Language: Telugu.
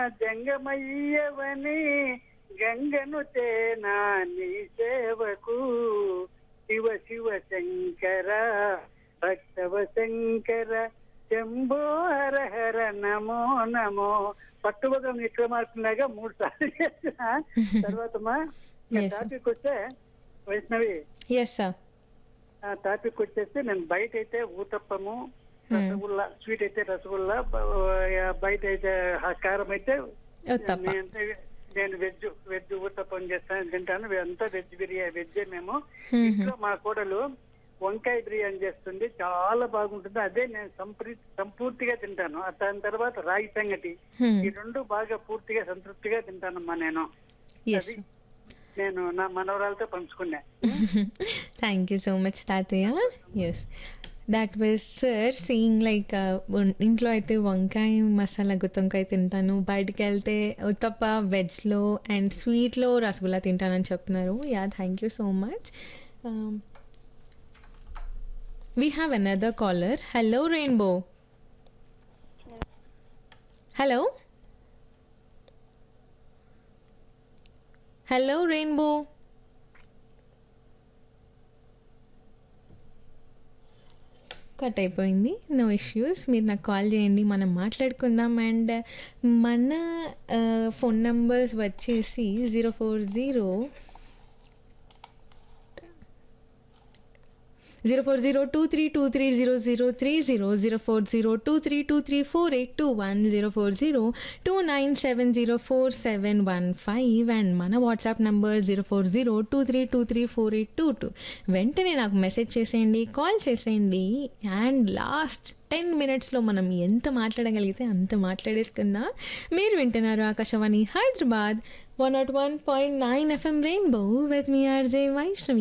జంగమయ్యవని గంగను తేనా నీ సేవకు శివ శివ శంకర భక్తవ శంకర శంభో హర హర నమో నమో. పట్టుబదం విక్రమార్కులాగా 3 సార్లు చేసిన తర్వాత టాపిక్ వస్తే వైష్ణవి ఆ టాపిక్ వచ్చేసి నేను బయట అయితే ఊతప్పము, రసగుల్లా, స్వీట్ అయితే రసగుల్లా, బయట అయితే కారం అయితే నేను వెజ్ ఊతప్పం చేస్తాను, తింటాను. అంతా వెజ్జే మేము. ఇంట్లో మా కోడలు వంకాయ బిర్యానీ చేస్తుంది, చాలా బాగుంటుంది. అదే నేను సంపూర్తిగా తింటాను. దాని తర్వాత రాగి సంగటి, ఈ 2 బాగా పూర్తిగా సంతృప్తిగా తింటానమ్మా నేను. అది నేను నా మనవరాలతో పంచుకున్నా. థ్యాంక్ యూ సో మచ్ తాతయ్య. Yes, that was sir saying like ఇంట్లో అయితే వంకాయ మసాలా గుత్తొంకాయ తింటాను, బయటికి వెళ్తే ఉత్తప్ప వెజ్లో అండ్ స్వీట్లో రసగుల్లా తింటానని చెప్తున్నారు. Yeah, thank you so much. We have another caller. Hello, Rainbow. Hello? Hello, Rainbow. Cut అయిపోయింది. No issues. మీరు నాకు కాల్ చేయండి, మనం మాట్లాడుకుందాం. అండ్ మన ఫోన్ నంబర్స్ వచ్చేసి 04023230030, 04023234821, 04029704715 అండ్ మన వాట్సాప్ నంబర్ 04023234822. వెంటనే నాకు మెసేజ్ చేసేయండి, కాల్ చేసేయండి. అండ్ లాస్ట్ 10 minutesలో మనం ఎంత మాట్లాడగలిగితే అంత మాట్లాడేసుకుందాం. మీరు వింటున్నారు Akashvani Hyderabad 101.9 FM rainbow with me RJ Vaishnavi.